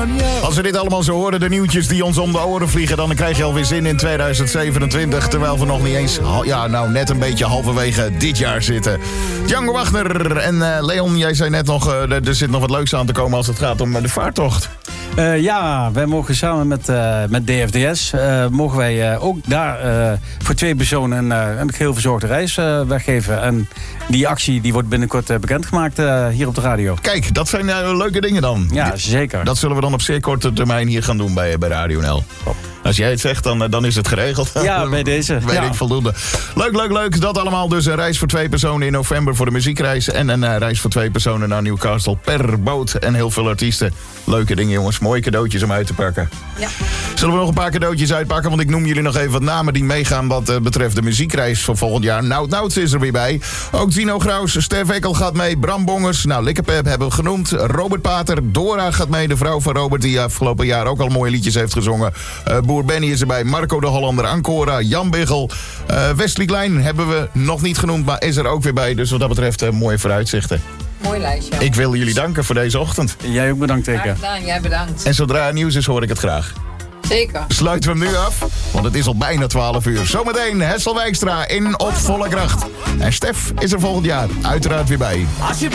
Als we dit allemaal zo horen, de nieuwtjes die ons om de oren vliegen, dan krijg je alweer zin in 2027. Terwijl we nog niet eens, net een beetje halverwege dit jaar zitten. Django Wagner en Leon, jij zei net nog, er zit nog wat leuks aan te komen als het gaat om de vaartocht. Wij mogen samen met DFDS, mogen wij ook daar voor 2 personen een geheel verzorgde reis weggeven. En die actie die wordt binnenkort bekendgemaakt hier op de radio. Kijk, dat zijn leuke dingen dan. Ja, zeker. Dat zullen we dan op zeer korte termijn hier gaan doen bij Radio NL. Oh. Als jij het zegt, dan is het geregeld. Ja, bij deze. Weet ik voldoende. Leuk. Dat allemaal dus een reis voor 2 personen in november voor de muziekreis. En een reis voor 2 personen naar Newcastle per boot. En heel veel artiesten. Leuke dingen, jongens. Mooie cadeautjes om uit te pakken. Ja. Zullen we nog een paar cadeautjes uitpakken? Want ik noem jullie nog even wat namen die meegaan wat betreft de muziekreis voor volgend jaar. Nouts is er weer bij. Ook Zino Graus, Stef Ekkel gaat mee. Bram Bongers, Likkepep hebben we genoemd. Robert Pater, Dora gaat mee. De vrouw van Robert die afgelopen jaar ook al mooie liedjes heeft gezongen. Boer Benny is erbij. Marco de Hollander, Ancora, Jan Biggel. Wesley Klein hebben we nog niet genoemd, maar is er ook weer bij. Dus wat dat betreft mooie vooruitzichten. Mooi lijstje. Ik wil jullie danken voor deze ochtend. Jij ook bedankt, Teke. Graag gedaan, jij bedankt. En zodra er nieuws is, hoor ik het graag. Zeker. Sluiten we hem nu af, want het is al bijna 12 uur. Zometeen Hessel Wijkstra in op volle kracht. En Stef is er volgend jaar uiteraard weer bij.